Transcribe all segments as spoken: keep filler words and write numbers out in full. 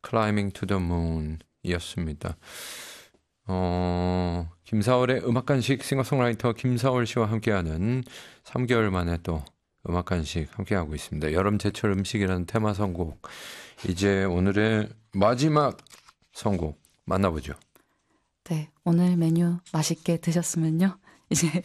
Climbing to the Moon 이었습니다. 어, 김사월의 음악간식 싱어송라이터 김사월 씨와 함께하는 삼 개월 만에 또 음악간식 함께하고 있습니다. 여름 제철 음식이라는 테마 선곡. 이제 오늘의 마지막 선곡 만나보죠. 네, 오늘 메뉴 맛있게 드셨으면요. 이제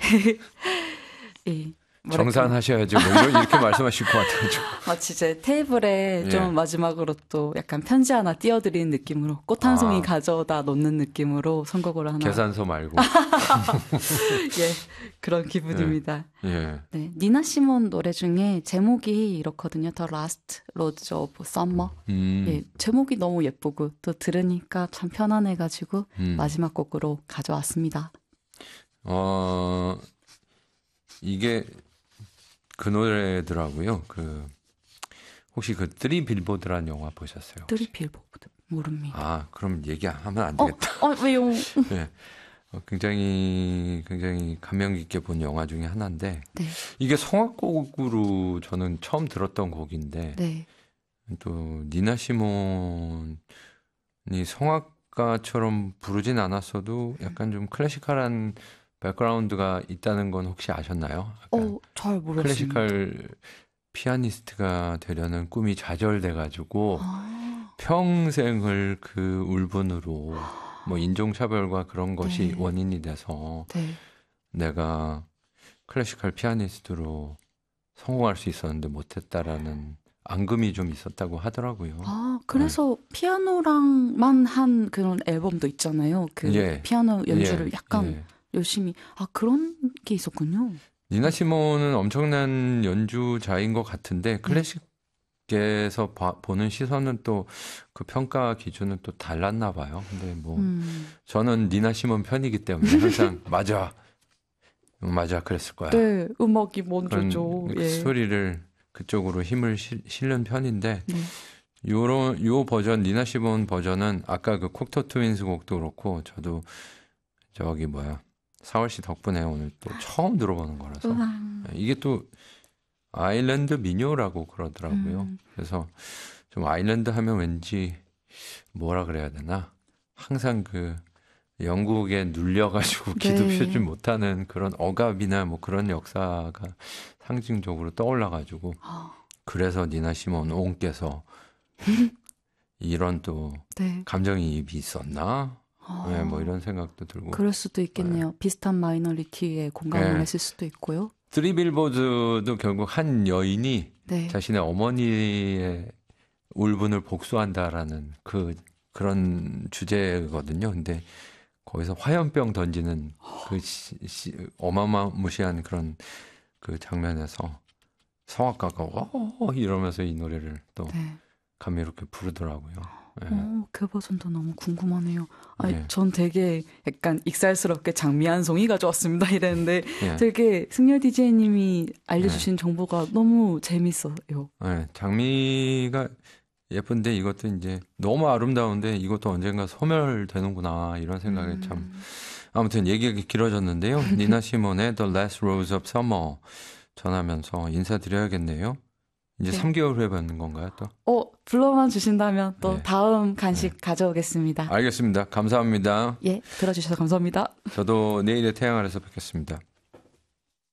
이 정산하셔야죠. 뭐 이런, 이렇게 말씀하실 것 같아요. 마치 제 테이블에 예. 좀 마지막으로 또 약간 편지 하나 띄워드리는 느낌으로 꽃 한 송이 아. 가져다 놓는 느낌으로 선곡을 하나. 계산서 말고. 예, 그런 기분입니다. 예. 예. 네, 니나 시몬 노래 중에 제목이 이렇거든요. The Last Rose of Summer. 음. 예, 제목이 너무 예쁘고 또 들으니까 참 편안해가지고 음. 마지막 곡으로 가져왔습니다. 어, 이게 그 노래더라고요. 그 혹시 그 쓰리 빌보드라는 영화 보셨어요? 쓰리 빌보드 모릅니다. 아, 그럼 얘기하면 안 어, 되겠다. 어, 왜요? 네. 어, 굉장히 굉장히 감명 깊게 본 영화 중에 하나인데 네. 이게 성악곡으로 저는 처음 들었던 곡인데 네. 또 니나 시몬이 성악가처럼 부르진 않았어도 약간 좀 클래시컬한 백그라운드가 있다는 건 혹시 아셨나요? 어, 잘 모르겠습니다. 클래시컬 피아니스트가 되려는 꿈이 좌절돼가지고 아. 평생을 그 울분으로 뭐 인종차별과 그런 것이 네. 원인이 돼서 네. 내가 클래시컬 피아니스트로 성공할 수 있었는데 못했다라는 앙금이 좀 있었다고 하더라고요. 아, 그래서 네. 피아노랑만 한 그런 앨범도 있잖아요. 그 예. 피아노 연주를 예. 약간 예. 열심히. 아, 그런 게 있었군요. 니나 시몬은 엄청난 연주자인 것 같은데 클래식에서 봐, 보는 시선은 또 그 평가 기준은 또 달랐나 봐요. 근데 뭐 음. 저는 니나 시몬 편이기 때문에 항상 맞아, 맞아 그랬을 거야. 네, 음악이 먼저죠. 그 예. 소리를 그쪽으로 힘을 시, 실는 편인데 네. 요런 요 버전 니나 시몬 버전은 아까 그 콕토 트윈스 곡도 그렇고 저도 저기 뭐야. 사월 씨 덕분에 오늘 또 처음 들어보는 거라서 우와. 이게 또 아일랜드 민요라고 그러더라고요. 음. 그래서 좀 아일랜드 하면 왠지 뭐라 그래야 되나 항상 그 영국에 눌려가지고 기도 네. 표지 못하는 그런 억압이나 뭐 그런 역사가 상징적으로 떠올라가지고 아. 그래서 니나 시몬 옹께서 이런 또 네. 감정이입이 있었나? 아. 네, 뭐 이런 생각도 들고. 그럴 수도 있겠네요. 네. 비슷한 마이너리티에 공감을 네. 했을 수도 있고요. 쓰리 빌보드도 결국 한 여인이 네. 자신의 어머니의 울분을 복수한다라는 그 그런 주제거든요. 근데 거기서 화염병 던지는 그 시, 시, 어마무시한 그런 그 장면에서 성악가가 어 이러면서 이 노래를 또 네. 감미롭게 부르더라고요. 네. 어, 그 버전도 너무 궁금하네요. 아니, 네. 전 되게 약간 익살스럽게 장미 한 송이 가져왔습니다 이랬는데 네. 되게 승열 디제이님이 알려주신 네. 정보가 너무 재밌어요. 네. 장미가 예쁜데 이것도 이제 너무 아름다운데 이것도 언젠가 소멸되는구나 이런 생각에 음. 참 아무튼 얘기가 길어졌는데요. 니나 시몬의 The Last Rose of Summer 전하면서 인사드려야겠네요. 이제 네. 삼 개월 후에 뵙는 건가요, 또? 어, 불러만 주신다면 또 네. 다음 간식 네. 가져오겠습니다. 알겠습니다. 감사합니다. 예, 들어주셔서 감사합니다. 저도 내일의 태양 아래서 뵙겠습니다.